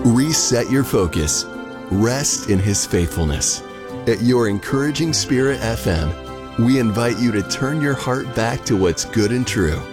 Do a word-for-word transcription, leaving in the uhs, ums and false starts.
Reset your focus. Rest in His faithfulness. At Your Encouraging Spirit F M, we invite you to turn your heart back to what's good and true